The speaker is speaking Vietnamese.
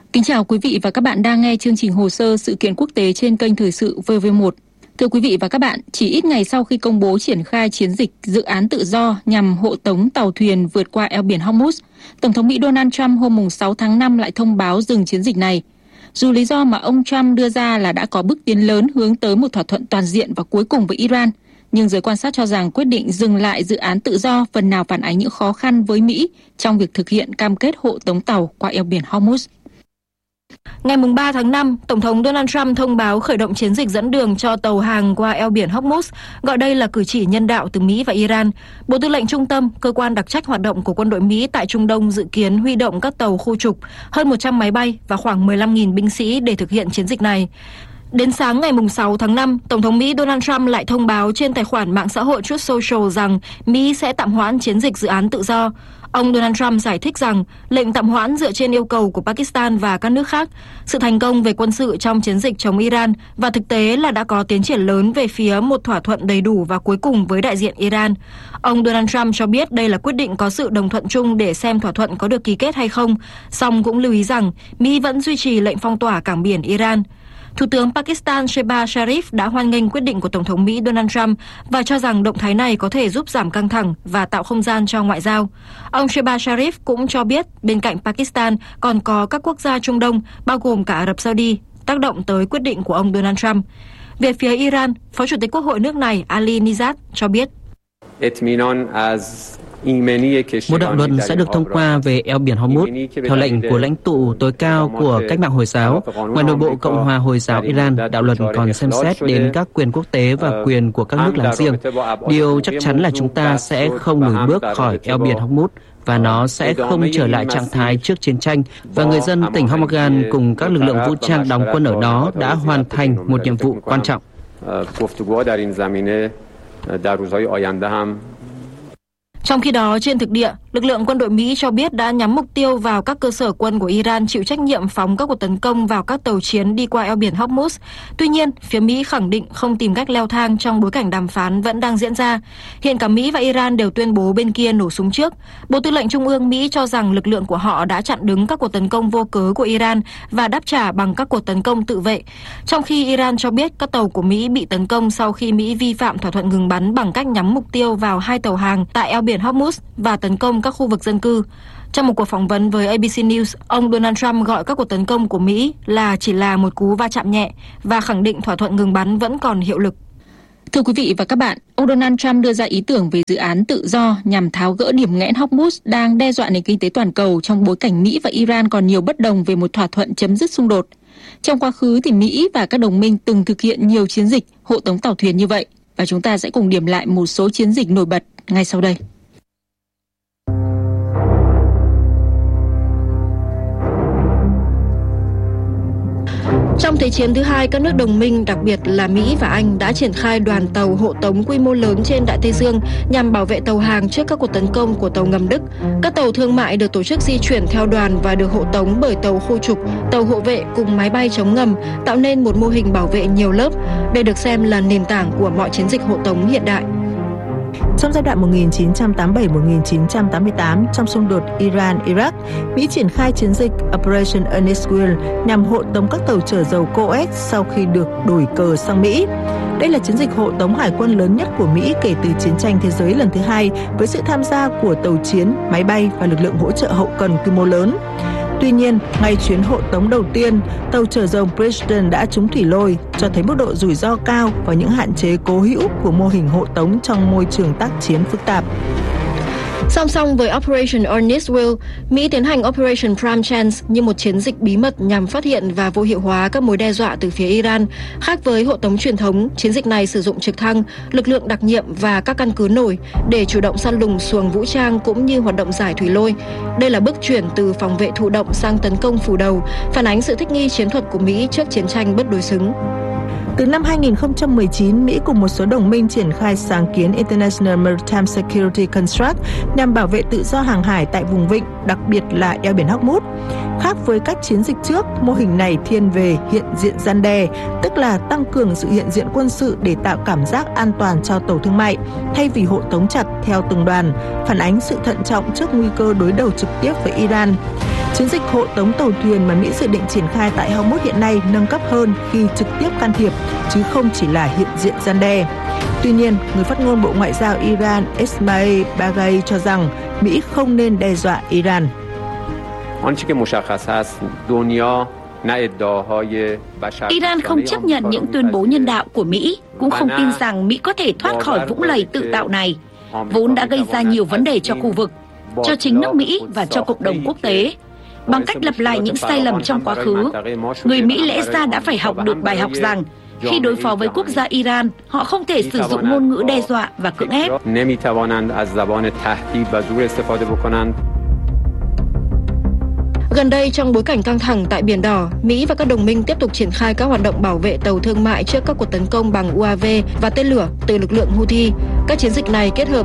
Kính chào quý vị và các bạn đang nghe chương trình hồ sơ sự kiện quốc tế trên kênh Thời sự VV1. Thưa quý vị và các bạn, chỉ ít ngày sau khi công bố triển khai chiến dịch dự án tự do nhằm hộ tống tàu thuyền vượt qua eo biển Hormuz, Tổng thống Mỹ Donald Trump hôm 6 tháng 5 lại thông báo dừng chiến dịch này. Dù lý do mà ông Trump đưa ra là đã có bước tiến lớn hướng tới một thỏa thuận toàn diện và cuối cùng với Iran, nhưng giới quan sát cho rằng quyết định dừng lại dự án tự do phần nào phản ánh những khó khăn với Mỹ trong việc thực hiện cam kết hộ tống tàu qua eo biển Hormuz. Ngày 3 tháng 5, Tổng thống Donald Trump thông báo khởi động chiến dịch dẫn đường cho tàu hàng qua eo biển Hormuz, gọi đây là cử chỉ nhân đạo từ Mỹ và Iran. Bộ Tư lệnh Trung tâm, cơ quan đặc trách hoạt động của quân đội Mỹ tại Trung Đông dự kiến huy động các tàu khu trục, hơn 100 máy bay và khoảng 15.000 binh sĩ để thực hiện chiến dịch này. Đến sáng ngày 6 tháng 5, Tổng thống Mỹ Donald Trump lại thông báo trên tài khoản mạng xã hội Truth Social rằng Mỹ sẽ tạm hoãn chiến dịch dự án tự do. Ông Donald Trump giải thích rằng lệnh tạm hoãn dựa trên yêu cầu của Pakistan và các nước khác, sự thành công về quân sự trong chiến dịch chống Iran và thực tế là đã có tiến triển lớn về phía một thỏa thuận đầy đủ và cuối cùng với đại diện Iran. Ông Donald Trump cho biết đây là quyết định có sự đồng thuận chung để xem thỏa thuận có được ký kết hay không, song cũng lưu ý rằng Mỹ vẫn duy trì lệnh phong tỏa cảng biển Iran. Thủ tướng Pakistan Shehbaz Sharif đã hoan nghênh quyết định của Tổng thống Mỹ Donald Trump và cho rằng động thái này có thể giúp giảm căng thẳng và tạo không gian cho ngoại giao. Ông Shehbaz Sharif cũng cho biết bên cạnh Pakistan còn có các quốc gia Trung Đông, bao gồm cả Ả Rập Saudi, tác động tới quyết định của ông Donald Trump. Về phía Iran, Phó Chủ tịch Quốc hội nước này Ali Nizad cho biết. Một đạo luật sẽ được thông qua về eo biển Hormuz theo lệnh của lãnh tụ tối cao của cách mạng Hồi giáo. Ngoài nội bộ Cộng hòa Hồi giáo Iran, đạo luật còn xem xét đến các quyền quốc tế và quyền của các nước láng giềng. Điều chắc chắn là chúng ta sẽ không lùi bước khỏi eo biển Hormuz và nó sẽ không trở lại trạng thái trước chiến tranh, và người dân tỉnh Hormozgan cùng các lực lượng vũ trang đóng quân ở đó đã hoàn thành một nhiệm vụ quan trọng. Trong khi đó, trên thực địa, lực lượng quân đội Mỹ cho biết đã nhắm mục tiêu vào các cơ sở quân của Iran chịu trách nhiệm phóng các cuộc tấn công vào các tàu chiến đi qua eo biển Hormuz. Tuy nhiên, phía Mỹ khẳng định không tìm cách leo thang trong bối cảnh đàm phán vẫn đang diễn ra. Hiện cả Mỹ và Iran đều tuyên bố bên kia nổ súng trước. Bộ Tư lệnh Trung ương Mỹ cho rằng lực lượng của họ đã chặn đứng các cuộc tấn công vô cớ của Iran và đáp trả bằng các cuộc tấn công tự vệ. Trong khi Iran cho biết các tàu của Mỹ bị tấn công sau khi Mỹ vi phạm thỏa thuận ngừng bắn bằng cách nhắm mục tiêu vào 2 tàu hàng tại eo biển Hormuz và tấn công các khu vực dân cư. Trong một cuộc phỏng vấn với ABC News, ông Donald Trump gọi các cuộc tấn công của Mỹ chỉ là một cú va chạm nhẹ và khẳng định thỏa thuận ngừng bắn vẫn còn hiệu lực. Thưa quý vị và các bạn, ông Donald Trump đưa ra ý tưởng về dự án tự do nhằm tháo gỡ điểm nghẽn Hormuz đang đe dọa nền kinh tế toàn cầu trong bối cảnh Mỹ và Iran còn nhiều bất đồng về một thỏa thuận chấm dứt xung đột. Trong quá khứ thì Mỹ và các đồng minh từng thực hiện nhiều chiến dịch hộ tống tàu thuyền như vậy, và chúng ta sẽ cùng điểm lại một số chiến dịch nổi bật ngay sau đây. Trong Thế chiến thứ hai, các nước đồng minh, đặc biệt là Mỹ và Anh, đã triển khai đoàn tàu hộ tống quy mô lớn trên Đại Tây Dương nhằm bảo vệ tàu hàng trước các cuộc tấn công của tàu ngầm Đức. Các tàu thương mại được tổ chức di chuyển theo đoàn và được hộ tống bởi tàu khu trục, tàu hộ vệ cùng máy bay chống ngầm, tạo nên một mô hình bảo vệ nhiều lớp. Đây được xem là nền tảng của mọi chiến dịch hộ tống hiện đại. Trong giai đoạn 1987-1988, trong xung đột Iran-Iraq, Mỹ triển khai chiến dịch Operation Earnest Will nhằm hộ tống các tàu chở dầu Coes sau khi được đổi cờ sang Mỹ. Đây là chiến dịch hộ tống hải quân lớn nhất của Mỹ kể từ chiến tranh thế giới lần thứ hai, với sự tham gia của tàu chiến, máy bay và lực lượng hỗ trợ hậu cần quy mô lớn. Tuy nhiên, ngay chuyến hộ tống đầu tiên, tàu chở dầu Bridgeton đã trúng thủy lôi, cho thấy mức độ rủi ro cao và những hạn chế cố hữu của mô hình hộ tống trong môi trường tác chiến phức tạp. Song song với Operation Earnest Will, Mỹ tiến hành Operation Prime Chance như một chiến dịch bí mật nhằm phát hiện và vô hiệu hóa các mối đe dọa từ phía Iran. Khác với hộ tống truyền thống, chiến dịch này sử dụng trực thăng, lực lượng đặc nhiệm và các căn cứ nổi để chủ động săn lùng xuồng vũ trang cũng như hoạt động giải thủy lôi. Đây là bước chuyển từ phòng vệ thụ động sang tấn công phủ đầu, phản ánh sự thích nghi chiến thuật của Mỹ trước chiến tranh bất đối xứng. Từ năm 2019, Mỹ cùng một số đồng minh triển khai sáng kiến International Maritime Security Construct nhằm bảo vệ tự do hàng hải tại vùng vịnh, đặc biệt là eo biển Hormuz. Khác với các chiến dịch trước, mô hình này thiên về hiện diện răn đe, tức là tăng cường sự hiện diện quân sự để tạo cảm giác an toàn cho tàu thương mại, thay vì hộ tống chặt theo từng đoàn, phản ánh sự thận trọng trước nguy cơ đối đầu trực tiếp với Iran. Chiến dịch hộ tống tàu thuyền mà Mỹ dự định triển khai tại Hormuz hiện nay nâng cấp hơn khi trực tiếp can thiệp, chứ không chỉ là hiện diện răn đe. Tuy nhiên, người phát ngôn Bộ Ngoại giao Iran Esmail Baghai cho rằng Mỹ không nên đe dọa Iran. Iran không chấp nhận những tuyên bố nhân đạo của Mỹ, cũng không tin rằng Mỹ có thể thoát khỏi vũng lầy tự tạo này, vốn đã gây ra nhiều vấn đề cho khu vực, cho chính nước Mỹ và cho cộng đồng quốc tế. Bằng cách lặp lại những sai lầm trong quá khứ, người Mỹ lẽ ra đã phải học được bài học rằng khi đối phó với quốc gia Iran, họ không thể sử dụng ngôn ngữ đe dọa và cưỡng ép. Gần đây, trong bối cảnh căng thẳng tại Biển Đỏ, Mỹ và các đồng minh tiếp tục triển khai các hoạt động bảo vệ tàu thương mại trước các cuộc tấn công bằng UAV và tên lửa từ lực lượng Houthi. Các chiến dịch này kết hợp